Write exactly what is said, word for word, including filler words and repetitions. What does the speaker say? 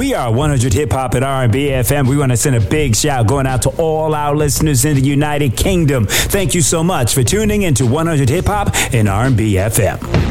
We are one hundred Hip Hop and R and B F M. We want to send a big shout going out to all our listeners in the United Kingdom. Thank you so much for tuning into one hundred Hip Hop and R and B F M.